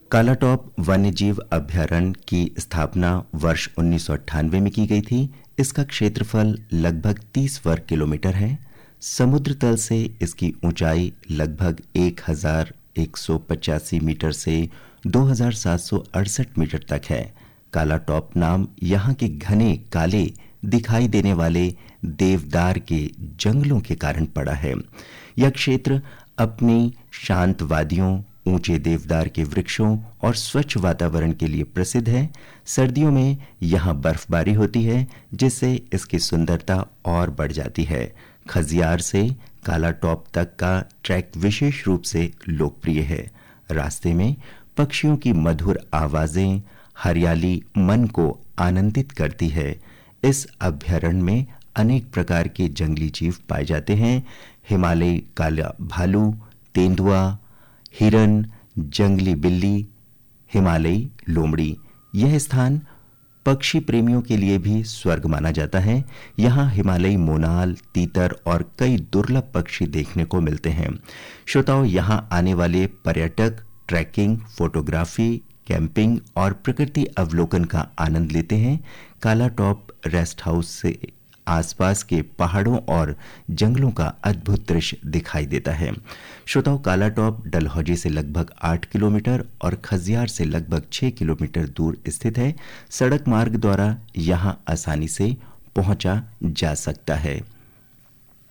कालाटॉप वन्यजीव अभयारण्य की स्थापना वर्ष 1998 में की गई थी। इसका क्षेत्रफल लगभग 30 वर्ग किलोमीटर है। समुद्र तल से इसकी ऊंचाई लगभग 1185 मीटर से 2768 मीटर तक है। कालाटॉप नाम यहाँ के घने काले दिखाई देने वाले देवदार के जंगलों के कारण पड़ा है। यह क्षेत्र अपनी शांत वादियों, ऊंचे देवदार के वृक्षों और स्वच्छ वातावरण के लिए प्रसिद्ध है। सर्दियों में यहाँ बर्फबारी होती है, जिससे इसकी सुंदरता और बढ़ जाती है। खजियार से कालाटॉप तक का ट्रैक विशेष रूप से लोकप्रिय है। रास्ते में पक्षियों की मधुर आवाजें, हरियाली मन को आनंदित करती है। इस अभयारण्य में अनेक प्रकार के जंगली जीव पाए जाते हैं। हिमालयी काला भालू, तेंदुआ, हिरन, जंगली बिल्ली, हिमालयी लोमड़ी। यह स्थान पक्षी प्रेमियों के लिए भी स्वर्ग माना जाता है। यहाँ हिमालयी मोनाल, तीतर और कई दुर्लभ पक्षी देखने को मिलते हैं। श्रोताओं, यहाँ आने वाले पर्यटक ट्रैकिंग, फोटोग्राफी, कैंपिंग और प्रकृति अवलोकन का आनंद लेते हैं। कालाटॉप रेस्ट हाउस से आसपास के पहाड़ों और जंगलों का अद्भुत दृश्य दिखाई देता है। श्रोताओं, कालाटॉप डलहौजी से लगभग 8 किलोमीटर और खजियार से लगभग 6 किलोमीटर दूर स्थित है। सड़क मार्ग द्वारा यहां आसानी से पहुंचा जा सकता है।